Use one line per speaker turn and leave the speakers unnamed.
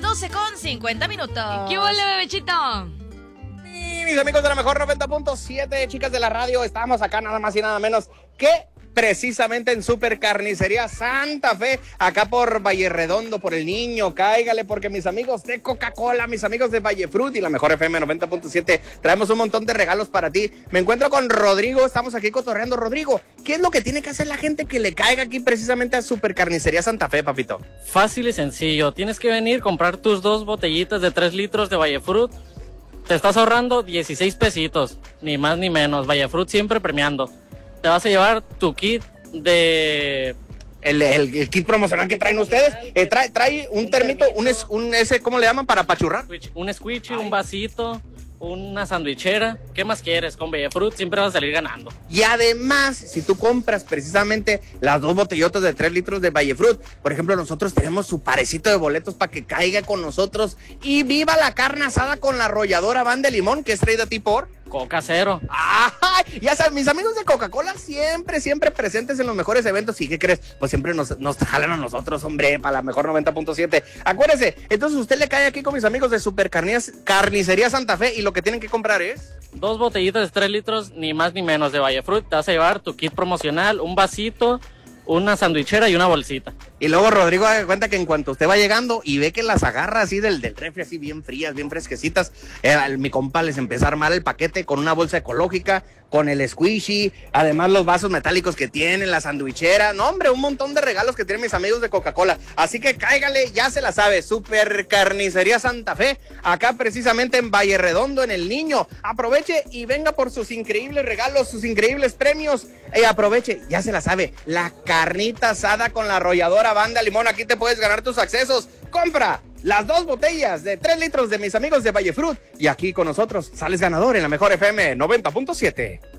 12:50.
¿Qué huele, bebechito?
Y mis amigos de la mejor 90.7, chicas de la radio, estamos acá nada más y nada menos que precisamente en Super Carnicería Santa Fe, acá por Valle Redondo, por El Niño. Cáigale, porque mis amigos de Coca-Cola, mis amigos de Vallefrut y la mejor FM 90.7, traemos un montón de regalos para ti. Me encuentro con Rodrigo, estamos aquí cotorreando. Rodrigo, ¿qué es lo que tiene que hacer la gente que le caiga aquí precisamente a Super Carnicería Santa Fe, papito?
Fácil y sencillo, tienes que venir, comprar tus 2 botellitas de 3 litros de Vallefrut. Te estás ahorrando 16 pesitos, ni más ni menos. Vallefrut siempre premiando. Te vas a llevar tu kit de...
El kit promocional que traen ustedes. Trae un termito, ese, ¿cómo le llaman? Para apachurrar.
Un squishy, un vasito, una sandwichera. ¿Qué más quieres? Con Vallefrut siempre vas a salir ganando.
Y además, si tú compras precisamente las 2 botellotas de 3 litros de Vallefrut, por ejemplo, nosotros tenemos su parecito de boletos para que caiga con nosotros. Y viva la carne asada con la arrolladora Van de Limón, que es traída a ti por...
Coca Cero.
¡Ay! Ya sabes, mis amigos de Coca-Cola siempre presentes en los mejores eventos. ¿Y qué crees? Pues siempre nos jalan a nosotros, hombre, para la mejor 90.7. Acuérdese, entonces usted le cae aquí con mis amigos de Super Carnicería Santa Fe y lo que tienen que comprar es...
2 botellitas de 3 litros, ni más ni menos de Vallefrut. Te vas a llevar tu kit promocional, un vasito, una sandwichera y una bolsita.
Y luego Rodrigo da cuenta que en cuanto usted va llegando y ve que las agarra así del refri, así bien frías, bien fresquecitas, mi compa les empieza a armar el paquete con una bolsa ecológica, con el squishy, además los vasos metálicos que tienen, la sandwichera, no hombre, un montón de regalos que tienen mis amigos de Coca-Cola. Así que cáigale, ya se la sabe, Super Carnicería Santa Fe, acá precisamente en Valle Redondo, en El Niño. Aproveche y venga por sus increíbles regalos, sus increíbles premios. Aproveche, ya se la sabe, la carnita asada con la arrolladora Banda Limón. Aquí te puedes ganar tus accesos. Compra las 2 botellas de 3 litros de mis amigos de Vallefrut y aquí con nosotros sales ganador en la mejor FM 90.7.